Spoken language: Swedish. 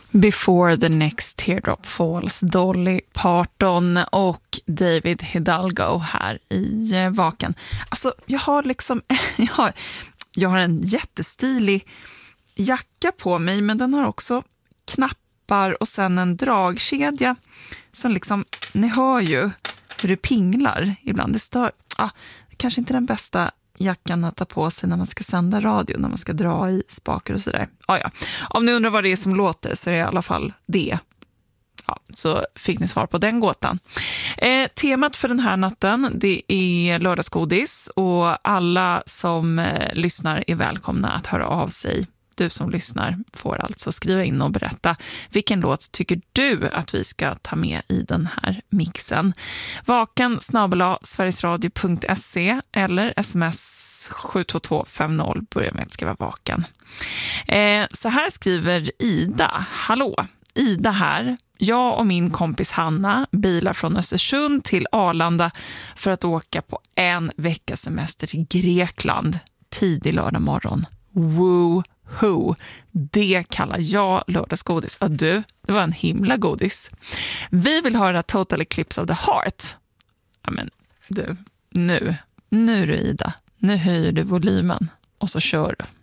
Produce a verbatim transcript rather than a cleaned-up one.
Before the next teardrop falls, Dolly Parton och David Hidalgo här i eh, Vaken. Alltså, jag har liksom jag har, jag har en jättestilig jacka på mig, men den har också knappar och sen en dragkedja som liksom, ni hör ju hur det pinglar ibland. Det stör, ah, kanske inte den bästa jackan att ta på sig när man ska sända radio, när man ska dra i spaker och sådär. Ah, ja. Om ni undrar vad det är som låter så är det i alla fall det. Ja, så fick ni svar på den gåtan. Eh, temat för den här natten, det är lördagsgodis, och alla som eh, lyssnar är välkomna att höra av sig. Du som lyssnar får alltså skriva in och berätta vilken låt tycker du att vi ska ta med i den här mixen. Vaken snabel-a sverigesradio punkt se eller sms sju två två fem noll, börjar med att skriva vaken. Eh, så här skriver Ida. Hallå, Ida här. Jag och min kompis Hanna bilar från Östersund till Arlanda för att åka på en veckas semester till Grekland tidig lördag morgon. Woo! Ho, det kallar jag lördagsgodis. Och du, det var en himla godis. Vi vill höra Total Eclipse of the Heart. Ja, men du, nu, nu du Ida, nu höjer du volymen och så kör du.